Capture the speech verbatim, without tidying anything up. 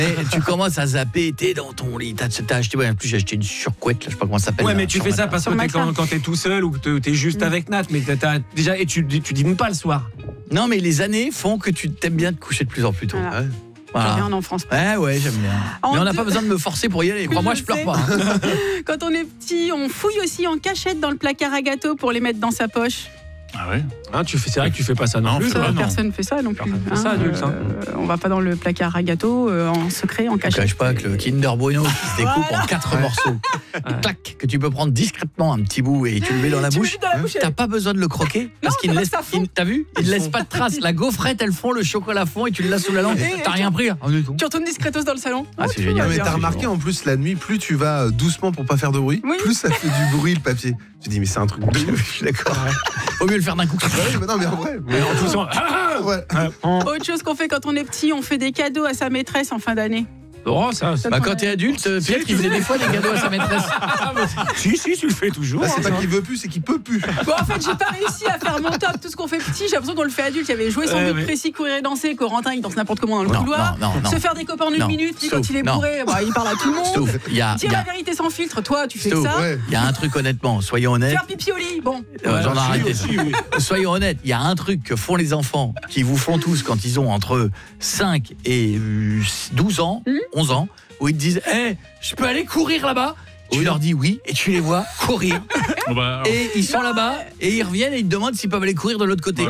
Et tu commences à zapper, t'es dans ton lit, t'as, t'as acheté, ouais, en plus j'ai acheté une surcouette, là, je sais pas comment ça s'appelle. Ouais, là, mais tu fais ça parce que t'es quand, quand t'es tout seul ou que t'es juste mmh. avec Nat, mais t'as, t'as, déjà, et tu, tu dînes pas le soir. Non, mais les années font que tu t'aimes bien te coucher de plus en plus tôt. Voilà. Ouais. Voilà. J'aime bien en enfance. Ouais, ouais, j'aime bien. En mais on n'a deux... pas besoin de me forcer pour y aller. Crois-moi, je, je pleure pas. Hein. Quand on est petit, on fouille aussi en cachette dans le placard à gâteaux pour les mettre dans sa poche. Ah ouais. Hein, tu fais, c'est vrai que tu fais pas ça non, non plus. Ça, non. Personne ne fait ça non plus. Personne fait ça, adulte, hein. euh, on va pas dans le placard à gâteaux euh, en secret, en cachette. Je cache pas que le Kinder Bueno qui se découpe voilà. en quatre morceaux, clac, que tu peux prendre discrètement un petit bout et tu le mets dans la tu bouche. Dans la bouche T'as pas besoin de le croquer parce non, qu'il laisse. Il, t'as vu Il laisse pas de traces. La gaufrette, elle fond, le chocolat fond et tu l'as sous la langue. Et t'as rien pris. Là. Tu retournes discretos dans le salon. Ah, c'est génial. Mais t'as remarqué en plus la nuit, plus tu vas doucement pour pas faire de bruit, oui. plus ça fait du bruit le papier. Tu dis mais c'est un truc de ouf. Je suis d'accord. Vaut mieux le faire d'un coup. Ouais, mais non mais en vrai. Mais en toussant. Ouais. Autre chose qu'on fait quand on est petit, on fait des cadeaux à sa maîtresse en fin d'année. Oh, ça, bah, quand t'es adulte, Pierre, il faisait des fois des cadeaux à sa maîtresse. Si, si, tu le fais toujours. Là, c'est pas qu'il veut plus, c'est qu'il peut plus. Bon, en fait, j'ai pas réussi à faire mon top. Tout ce qu'on fait petit, j'ai l'impression qu'on le fait adulte. Il y avait jouer sans but mais... précis, courir et danser. Corentin, il danse n'importe comment dans le non, couloir. Non, non, non. Se faire des copains en une non. minute. Lui, Sauf, quand il est non. bourré, bah, il parle à tout le monde. Sauf, y a, Dire y a... la vérité sans filtre. Toi, tu fais Sauf, ça. Il ouais. y a un truc, honnêtement, soyons honnêtes. Faire pipi au lit. Bon. Euh, J'en ai arrêté ça. Oui. Soyons honnêtes, il y a un truc que font les enfants, qui vous font tous quand ils ont entre cinq et douze ans, mmh. onze ans, où ils te disent hey, « je peux aller courir là-bas ?» Tu oui. leur dis oui et tu les vois courir. Bon bah, alors... Et ils sont là-bas et ils reviennent et ils te demandent s'ils peuvent aller courir de l'autre côté.